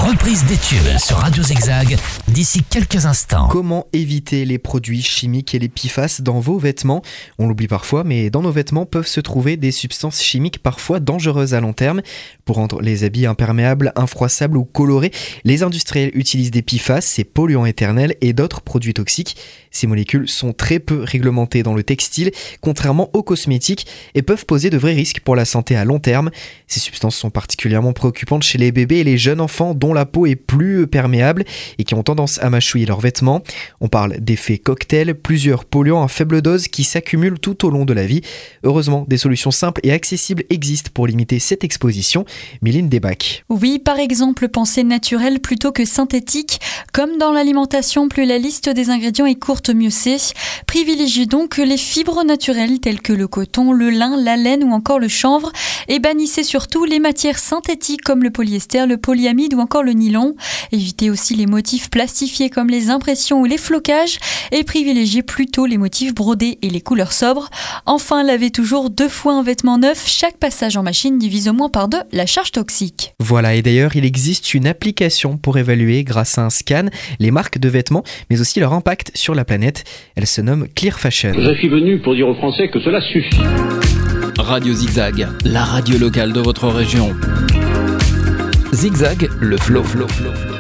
reprise des tubes sur Radio Zigzag d'ici quelques instants. Comment éviter les produits chimiques et les PFAS dans vos vêtements ? On l'oublie parfois, mais dans nos vêtements peuvent se trouver des substances chimiques parfois dangereuses à long terme. Pour rendre les habits imperméables, infroissables ou colorés, les industriels utilisent des PFAS, ces polluants éternels, et d'autres produits toxiques. Ces molécules sont très peu réglementées dans le textile, contrairement aux cosmétiques, et peuvent poser de vrais risques pour la santé à long terme. Ces substances sont particulièrement préoccupantes chez les bébés et les jeunes enfants dont la peau est plus perméable et qui ont tendance à mâchouiller leurs vêtements. On parle d'effet cocktail, plusieurs polluants à faible dose qui s'accumulent tout au long de la vie. Heureusement, des solutions simples et accessibles existent pour limiter cette exposition. Méline Desbacs. Oui, par exemple, penser naturel plutôt que synthétique. Comme dans l'alimentation, plus la liste des ingrédients est courte, mieux c'est. Privilégiez donc les fibres naturelles telles que le coton, le lin, la laine ou encore le chanvre et bannissez surtout les matières synthétiques comme le polyester, le polyamide ou encore le nylon. Évitez aussi les motifs plastifiés comme les impressions ou les flocages et privilégiez plutôt les motifs brodés et les couleurs sobres. Enfin, lavez toujours 2 fois un vêtement neuf. Chaque passage en machine divise au moins par 2 la charge toxique. Voilà, et d'ailleurs, il existe une application pour évaluer grâce à un scan les marques de vêtements, mais aussi leur impact sur la planète. Elle se nomme Clear Fashion. Je suis venu pour dire aux Français que cela suffit. Radio Zigzag, la radio locale de votre région. Zigzag, le flow.